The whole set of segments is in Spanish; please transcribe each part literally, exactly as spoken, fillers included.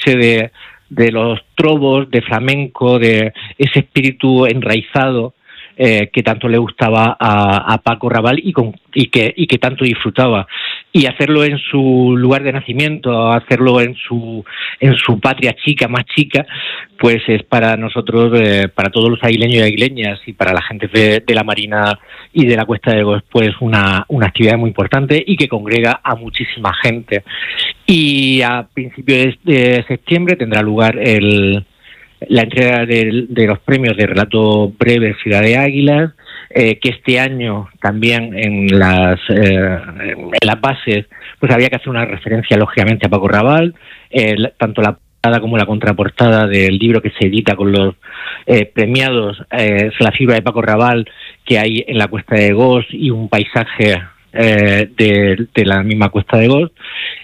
noche de, de los trovos, de flamenco, de ese espíritu enraizado eh, que tanto le gustaba a, a Paco Rabanal y, con, y, que, y que tanto disfrutaba. Y hacerlo en su lugar de nacimiento, hacerlo en su en su patria chica, más chica, pues es para nosotros, eh, para todos los aguileños y aguileñas y para la gente de, de la Marina y de la Cuesta de Gos, pues una, una actividad muy importante y que congrega a muchísima gente. Y a principios de septiembre tendrá lugar el, la entrega de, de los premios de relato breve Ciudad de Águilas, Eh, que este año también en las eh, en las bases pues había que hacer una referencia lógicamente a Paco Rabanal, eh, tanto la portada como la contraportada del libro que se edita con los eh, premiados eh, es la fibra de Paco Rabanal que hay en la Cuesta de Gos y un paisaje eh, de, de la misma Cuesta de Gos,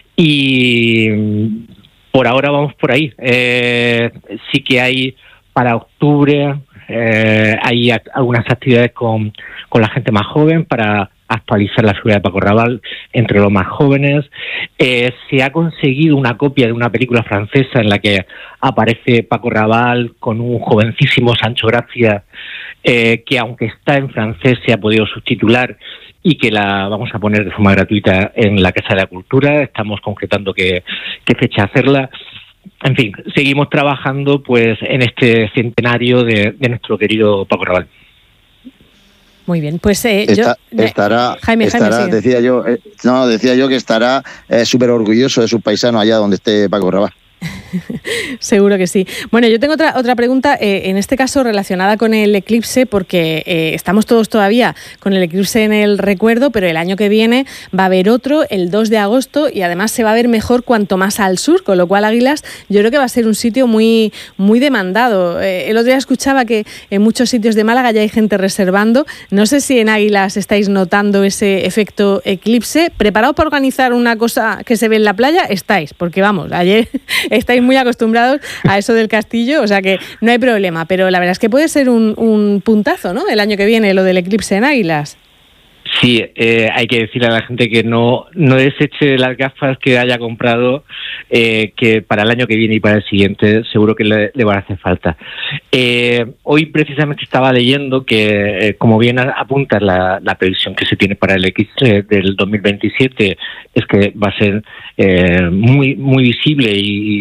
y por ahora vamos por ahí. Eh, sí que hay para octubre Eh, hay act- algunas actividades con, con la gente más joven para actualizar la figura de Paco Rabanal entre los más jóvenes. Eh, se ha conseguido una copia de una película francesa en la que aparece Paco Rabanal con un jovencísimo Sancho Gracia, eh, que aunque está en francés se ha podido subtitular y que la vamos a poner de forma gratuita en la Casa de la Cultura. Estamos concretando qué, qué fecha hacerla. En fin, seguimos trabajando pues en este centenario de, de nuestro querido Paco Rabanal. Muy bien, pues eh, Está, yo... estará, Jaime, estará Jaime, decía yo, eh, no, decía yo que estará eh, súper orgulloso de sus paisanos allá donde esté Paco Rabanal. Seguro que sí. Bueno, yo tengo otra otra pregunta, eh, en este caso relacionada con el eclipse, porque eh, estamos todos todavía con el eclipse en el recuerdo, pero el año que viene va a haber otro, el dos de agosto, y además se va a ver mejor cuanto más al sur, con lo cual Águilas yo creo que va a ser un sitio muy, muy demandado. Eh, el otro día escuchaba que en muchos sitios de Málaga ya hay gente reservando. No sé si en Águilas estáis notando ese efecto eclipse. ¿Preparados para organizar una cosa que se ve en la playa? Estáis, porque vamos, ayer... estáis muy acostumbrados a eso del castillo, o sea que no hay problema, pero la verdad es que puede ser un, un puntazo, ¿no?, el año que viene, lo del eclipse en Águilas. Sí, eh, hay que decirle a la gente que no, no deseche las gafas que haya comprado, eh, que para el año que viene y para el siguiente seguro que le, le van a hacer falta. Eh, hoy precisamente estaba leyendo que, eh, como bien apunta la, la previsión que se tiene para el eclipse del dos mil veintisiete, es que va a ser eh, muy, muy visible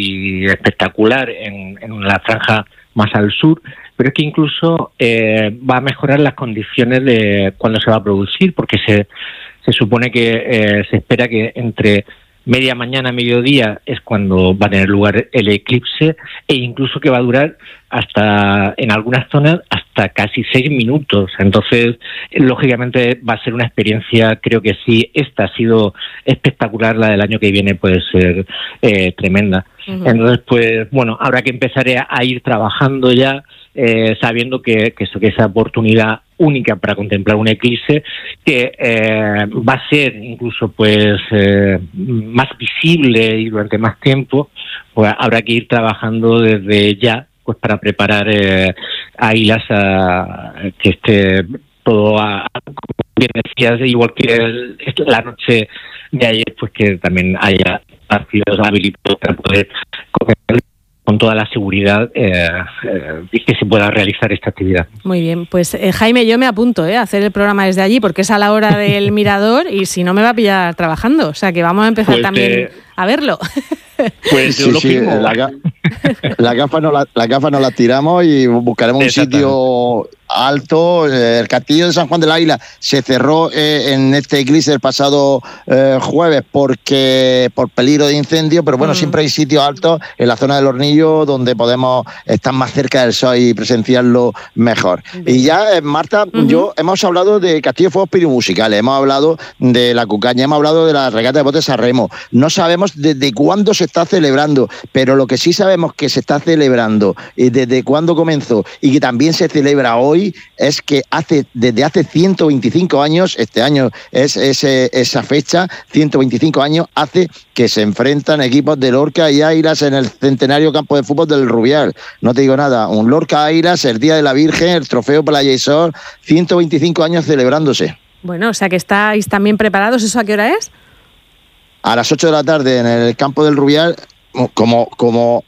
y espectacular en, en la franja más al sur, pero es que incluso eh, va a mejorar las condiciones de cuando se va a producir, porque se, se supone que eh, se espera que entre media mañana, mediodía es cuando va a tener lugar el eclipse, e incluso que va a durar hasta, en algunas zonas, hasta casi seis minutos. Entonces, lógicamente va a ser una experiencia, creo que sí, esta ha sido espectacular, la del año que viene puede ser eh, tremenda. Uh-huh. Entonces, pues bueno, habrá que empezar a, a ir trabajando ya, eh, sabiendo que, que, eso, que esa oportunidad única para contemplar un eclipse, que eh, va a ser incluso pues eh, más visible y durante más tiempo, pues habrá que ir trabajando desde ya pues para preparar eh, Águilas a que esté todo a, a, como bien decías, igual que el, la noche de ayer, pues que también haya partidos habilitados para poder coger con toda la seguridad eh, eh, que se pueda realizar esta actividad. Muy bien, pues eh, Jaime, yo me apunto eh, a hacer el programa desde allí, porque es a la hora del mirador y si no me va a pillar trabajando, o sea que vamos a empezar pues también eh, a verlo. Pues sí, lo sí, la, ga- la gafa no la, la gafa no la tiramos y buscaremos un sitio alto. El castillo de San Juan del Águila se cerró eh, en este eclipse el pasado eh, jueves porque por peligro de incendio, pero bueno, mm. siempre hay sitios altos en la zona del Hornillo donde podemos estar más cerca del sol y presenciarlo mejor. Bien. Y ya, eh, Marta, uh-huh. yo hemos hablado de Castillo de Fuegos Piromusicales, hemos hablado de la Cucaña, hemos hablado de la regata de botes a remo. No sabemos desde cuándo se está celebrando, pero lo que sí sabemos que se está celebrando y desde cuándo comenzó y que también se celebra hoy es que hace desde hace ciento veinticinco años, este año es ese, esa fecha, ciento veinticinco años, hace que se enfrentan equipos de Lorca y Águilas en el centenario campo de fútbol del Rubial. No te digo nada, un Lorca Águilas, el Día de la Virgen, el trofeo Playa y Sol, ciento veinticinco años celebrándose. Bueno, o sea que estáis también preparados. ¿Eso a qué hora es? A las ocho de la tarde en el campo del Rubial, como, como